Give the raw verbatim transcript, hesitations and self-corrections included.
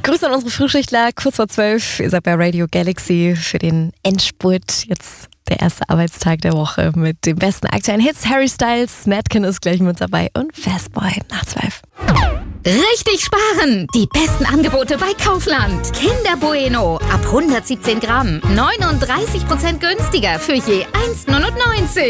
Grüße an unsere Frühschichtler, kurz vor zwölf. Ihr seid bei Radio Galaxy für den Endspurt. Jetzt der erste Arbeitstag der Woche mit den besten aktuellen Hits. Harry Styles, Madkin ist gleich mit dabei und Fastboy nach zwölf. Richtig sparen! Die besten Angebote bei Kaufland. Kinder Bueno ab hundertsiebzehn Gramm. neununddreißig Prozent günstiger für je eins Komma neunundneunzig.